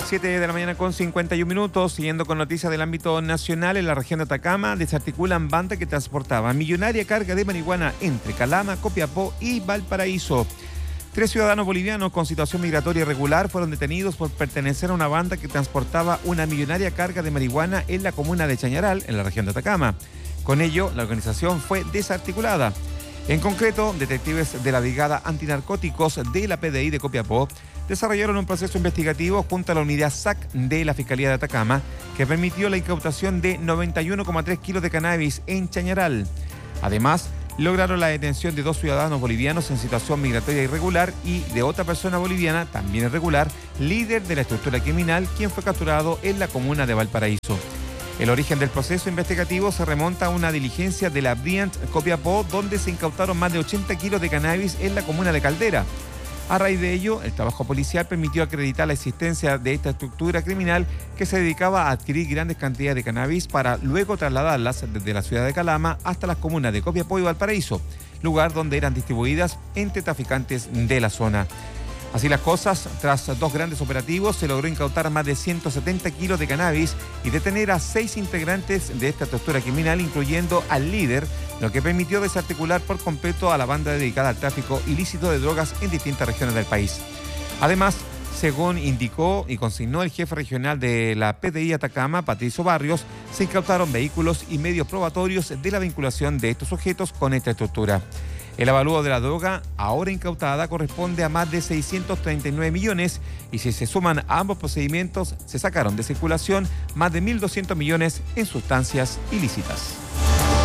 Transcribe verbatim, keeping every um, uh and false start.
siete de la mañana con cincuenta y un minutos, siguiendo con noticias del ámbito nacional. En la región de Atacama desarticulan banda que transportaba millonaria carga de marihuana entre Calama, Copiapó y Valparaíso. Tres ciudadanos bolivianos con situación migratoria irregular fueron detenidos por pertenecer a una banda que transportaba una millonaria carga de marihuana en la comuna de Chañaral, en la región de Atacama. Con ello, la organización fue desarticulada. En concreto, detectives de la Brigada Antinarcóticos de la P D I de Copiapó desarrollaron un proceso investigativo junto a la unidad S A C de la Fiscalía de Atacama que permitió la incautación de noventa y uno coma tres kilos de cannabis en Chañaral. Además, lograron la detención de dos ciudadanos bolivianos en situación migratoria irregular y de otra persona boliviana, también irregular, líder de la estructura criminal, quien fue capturado en la comuna de Valparaíso. El origen del proceso investigativo se remonta a una diligencia de la Briant Copiapó, donde se incautaron más de ochenta kilos de cannabis en la comuna de Caldera. A raíz de ello, el trabajo policial permitió acreditar la existencia de esta estructura criminal que se dedicaba a adquirir grandes cantidades de cannabis para luego trasladarlas desde la ciudad de Calama hasta las comunas de Copiapó y Valparaíso, lugar donde eran distribuidas entre traficantes de la zona. Así las cosas, tras dos grandes operativos, se logró incautar más de ciento setenta kilos de cannabis y detener a seis integrantes de esta estructura criminal, incluyendo al líder, lo que permitió desarticular por completo a la banda dedicada al tráfico ilícito de drogas en distintas regiones del país. Además, según indicó y consignó el jefe regional de la P D I Atacama, Patricio Barrios, se incautaron vehículos y medios probatorios de la vinculación de estos sujetos con esta estructura. El avalúo de la droga ahora incautada corresponde a más de seiscientos treinta y nueve millones y si se suman a ambos procedimientos se sacaron de circulación más de mil doscientos millones en sustancias ilícitas.